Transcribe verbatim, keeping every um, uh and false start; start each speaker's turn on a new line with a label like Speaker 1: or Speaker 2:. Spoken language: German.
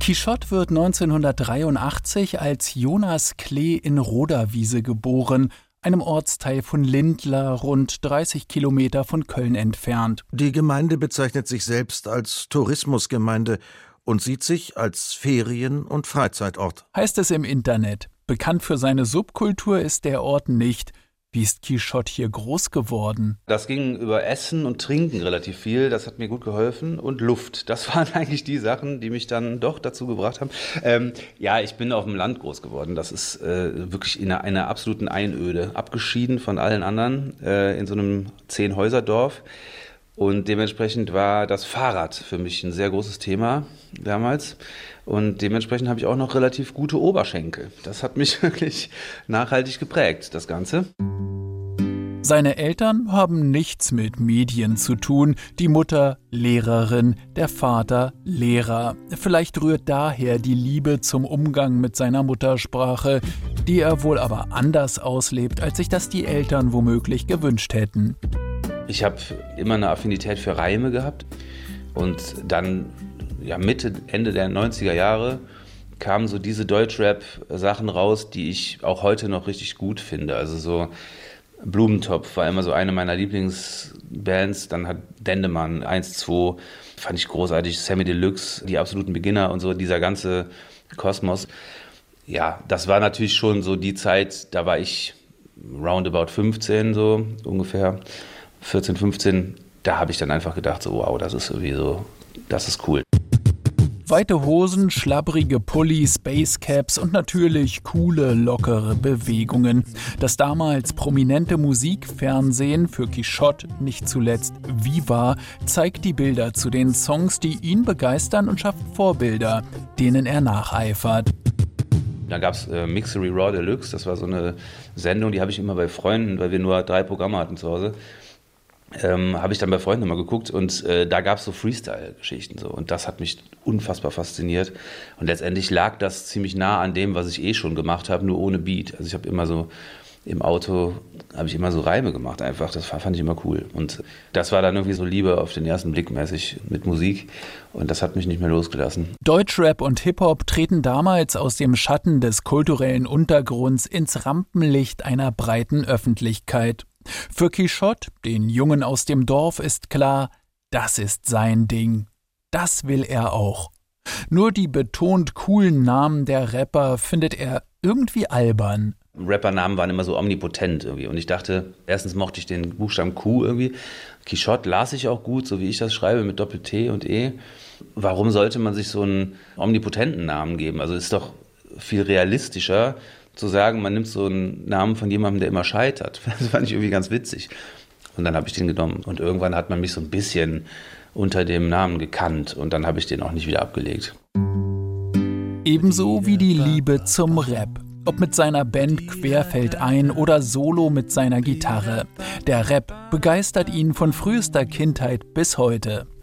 Speaker 1: Quichotte wird neunzehnhundertdreiundachtzig als Jonas Klee in Rodawiese geboren, einem Ortsteil von Lindlar, rund dreißig Kilometer von Köln entfernt.
Speaker 2: Die Gemeinde bezeichnet sich selbst als Tourismusgemeinde und sieht sich als Ferien- und Freizeitort.
Speaker 1: Heißt es im Internet. Bekannt für seine Subkultur ist der Ort nicht. Wie ist Quichotte hier groß geworden?
Speaker 3: Das ging über Essen und Trinken relativ viel. Das hat mir gut geholfen. Und Luft. Das waren eigentlich die Sachen, die mich dann doch dazu gebracht haben. Ähm, ja, ich bin auf dem Land groß geworden. Das ist äh, wirklich in einer, einer absoluten Einöde. Abgeschieden von allen anderen äh, in so einem Zehn-Häuser-Dorf. Und dementsprechend war das Fahrrad für mich ein sehr großes Thema damals. Und dementsprechend habe ich auch noch relativ gute Oberschenkel. Das hat mich wirklich nachhaltig geprägt, das Ganze.
Speaker 1: Seine Eltern haben nichts mit Medien zu tun. Die Mutter Lehrerin, der Vater Lehrer. Vielleicht rührt daher die Liebe zum Umgang mit seiner Muttersprache, die er wohl aber anders auslebt, als sich das die Eltern womöglich gewünscht hätten.
Speaker 3: Ich habe immer eine Affinität für Reime gehabt und dann ja, Mitte, Ende der neunziger Jahre kamen so diese Deutschrap-Sachen raus, die ich auch heute noch richtig gut finde. Also so Blumentopf war immer so eine meiner Lieblingsbands. Dann hat Dendemann eins, zwei, fand ich großartig. Sammy Deluxe, die absoluten Beginner und so, dieser ganze Kosmos. Ja, das war natürlich schon so die Zeit, da war ich roundabout fünfzehn so ungefähr, vierzehn, fünfzehn. Da habe ich dann einfach gedacht, so wow, das ist irgendwie so, das ist cool.
Speaker 1: Weite Hosen, schlabbrige Pullis, Basecaps und natürlich coole, lockere Bewegungen. Das damals prominente Musikfernsehen, für Quichotte nicht zuletzt Viva, zeigt die Bilder zu den Songs, die ihn begeistern und schafft Vorbilder, denen er nacheifert.
Speaker 3: Da gab es äh, Mixery Raw Deluxe, das war so eine Sendung, die habe ich immer bei Freunden, weil wir nur drei Programme hatten zu Hause. Ähm, habe ich dann bei Freunden immer geguckt und äh, da gab es so Freestyle-Geschichten so und das hat mich unfassbar fasziniert und letztendlich lag das ziemlich nah an dem, was ich eh schon gemacht habe, nur ohne Beat. Also ich habe immer so im Auto, habe ich immer so Reime gemacht einfach, das fand ich immer cool und das war dann irgendwie so Liebe auf den ersten Blick mäßig mit Musik und das hat mich nicht mehr losgelassen.
Speaker 1: Deutschrap und Hip-Hop treten damals aus dem Schatten des kulturellen Untergrunds ins Rampenlicht einer breiten Öffentlichkeit. Für Quichotte, den Jungen aus dem Dorf, ist klar, das ist sein Ding. Das will er auch. Nur die betont coolen Namen der Rapper findet er irgendwie albern.
Speaker 3: Rappernamen waren immer so omnipotent irgendwie und ich dachte, erstens mochte ich den Buchstaben Q irgendwie. Quichotte las ich auch gut, so wie ich das schreibe mit Doppel-T und E. Warum sollte man sich so einen omnipotenten Namen geben? Also ist doch viel realistischer, zu sagen, man nimmt so einen Namen von jemandem, der immer scheitert. Das fand ich irgendwie ganz witzig. Und dann habe ich den genommen. Und irgendwann hat man mich so ein bisschen unter dem Namen gekannt. Und dann habe ich den auch nicht wieder abgelegt.
Speaker 1: Ebenso wie die Liebe zum Rap. Ob mit seiner Band Querfeldein oder solo mit seiner Gitarre. Der Rap begeistert ihn von frühester Kindheit bis heute.